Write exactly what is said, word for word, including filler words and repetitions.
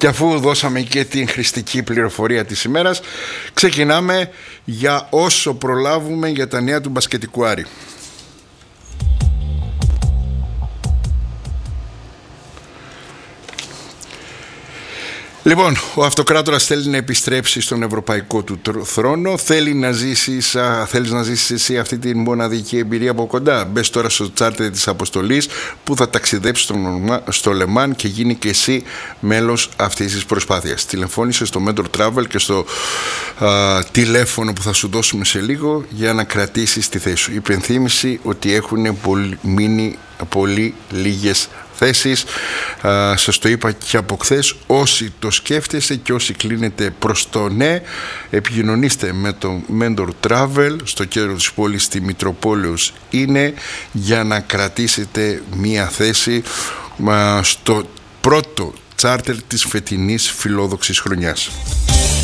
Και αφού δώσαμε και την χρηστική πληροφορία της ημέρας, ξεκινάμε για όσο προλάβουμε για τα νέα του μπασκετικού Άρη. Λοιπόν, ο αυτοκράτορας θέλει να επιστρέψει στον ευρωπαϊκό του θρόνο. Θέλει να ζήσεις, α, θέλεις να ζήσεις εσύ αυτή την μοναδική εμπειρία από κοντά. Μπες τώρα στο τσάρτερ της αποστολής που θα ταξιδέψει στο, στο Λεμάν και γίνει και εσύ μέλος αυτής της προσπάθειας. Τηλεφώνησε στο Mentor Travel και στο α, τηλέφωνο που θα σου δώσουμε σε λίγο για να κρατήσεις τη θέση σου. Υπενθύμηση ότι έχουν πολύ, μείνει πολύ λίγες θέσεις. Α, σας το είπα και από χθες. Όσοι το σκέφτεστε και όσοι κλείνετε προς το ναι, επικοινωνήστε με το Mentor Travel στο κέντρο της πόλης στη Μητροπόλεως είναι, για να κρατήσετε μία θέση α, στο πρώτο τσάρτερ της φετινής φιλόδοξης χρονιάς.